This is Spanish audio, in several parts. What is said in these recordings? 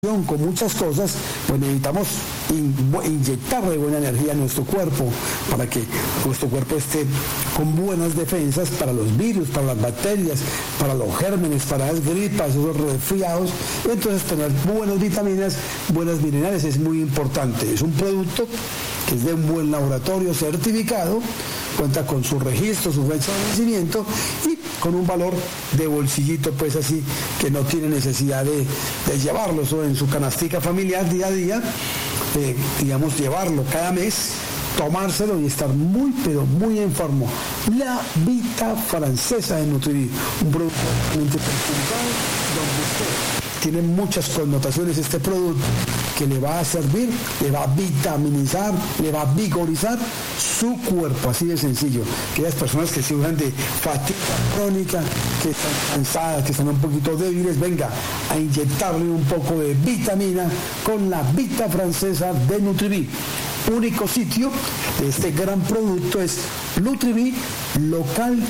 con muchas cosas, pues necesitamos inyectarle buena energía a nuestro cuerpo para que nuestro cuerpo esté con buenas defensas para los virus, para las bacterias, para los gérmenes, para las gripas, esos resfriados. Entonces tener buenas vitaminas, buenas minerales es muy importante. Es un producto que es de un buen laboratorio certificado, cuenta con su registro, su fecha de vencimiento y con un valor de bolsillito, pues así, que no tiene necesidad de llevarlo eso en su canastica familiar día a día, digamos, llevarlo cada mes, tomárselo y estar muy, pero muy en forma. La Vita Francesa de Nutrivi, un producto realmente perfumado, donde usted tiene muchas connotaciones este producto que le va a servir, le va a vitaminizar, le va a vigorizar su cuerpo, así de sencillo. Aquellas personas que sufren de fatiga crónica, que están cansadas, que están un poquito débiles, venga a inyectarle un poco de vitamina con la Vita Francesa de Nutrivi. Único sitio de este gran producto es Nutrivi Local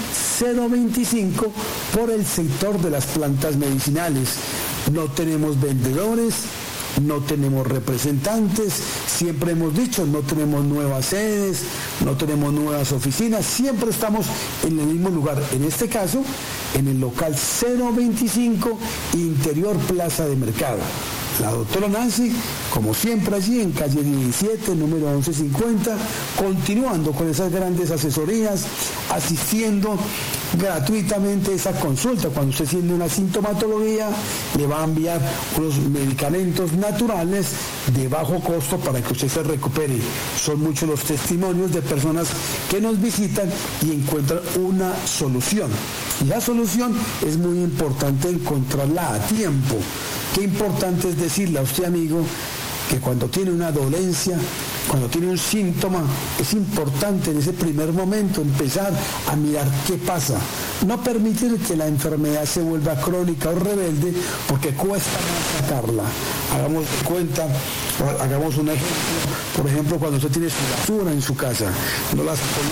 025 por el sector de las plantas medicinales. No tenemos vendedores, no tenemos representantes, siempre hemos dicho, no tenemos nuevas sedes, no tenemos nuevas oficinas, siempre estamos en el mismo lugar. En este caso, en el local 025, Interior Plaza de Mercado. La doctora Nancy, como siempre allí en calle 17, número 1150, continuando con esas grandes asesorías, asistiendo gratuitamente esa consulta. Cuando usted tiene una sintomatología, le va a enviar unos medicamentos naturales de bajo costo para que usted se recupere. Son muchos los testimonios de personas que nos visitan y encuentran una solución. Y la solución es muy importante encontrarla a tiempo. Qué importante es decirle a usted, amigo, que cuando tiene una dolencia, cuando tiene un síntoma, es importante en ese primer momento empezar a mirar qué pasa. No permitir que la enfermedad se vuelva crónica o rebelde, porque cuesta más sacarla. Hagamos cuenta, hagamos un ejemplo. Por ejemplo, cuando usted tiene su basura en su casa, no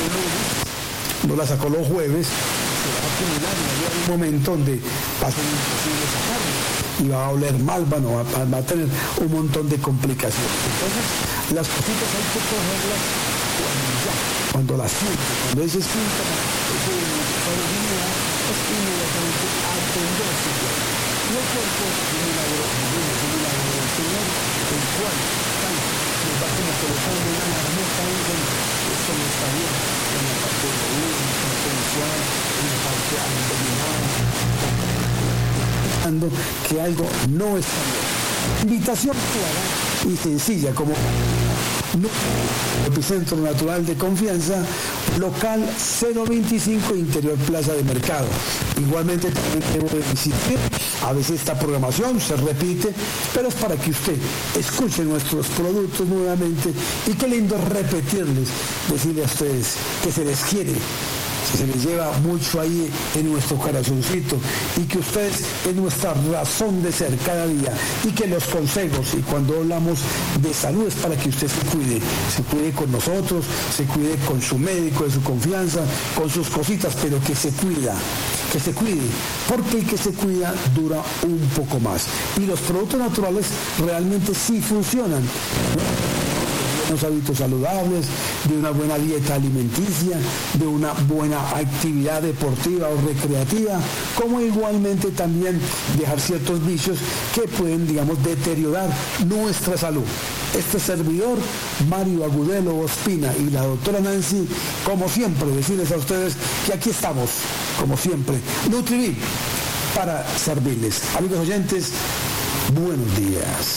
la sacó los jueves, se va a acumular y va a haber un momento donde va a ser imposible sacarla. Y va a oler mal, bueno, va a tener un montón de complicaciones. Entonces, las cositas hay que cogerlas cuando las siente, cuando ese síntoma, ese inmunidad, es inmediatamente atenderse. Y el cuerpo es un milagro del Señor, el cual nos va como colocando una alarmita ahí, esto no está bien, en la parte de la potencial, en la parte abdominal, que algo no está bien. Invitación clara y sencilla, como Epicentro Natural de Confianza, local 025, Interior Plaza de Mercado. Igualmente también debo de insistir, a veces esta programación se repite, pero es para que usted escuche nuestros productos nuevamente. Y qué lindo repetirles, decirle a ustedes que se les quiere, se les lleva mucho ahí en nuestro corazoncito, y que ustedes es nuestra razón de ser cada día, y que los consejos, y cuando hablamos de salud, es para que usted se cuide con nosotros, se cuide con su médico de su confianza, con sus cositas, pero que se cuide, porque el que se cuida dura un poco más. Y los productos naturales realmente sí funcionan. Unos hábitos saludables, de una buena dieta alimenticia, de una buena actividad deportiva o recreativa, como igualmente también dejar ciertos vicios que pueden, digamos, deteriorar nuestra salud. Este servidor, Mario Agudelo Ospina, y la doctora Nancy, como siempre, decirles a ustedes que aquí estamos, como siempre, Nutrivi, para servirles. Amigos oyentes, buenos días.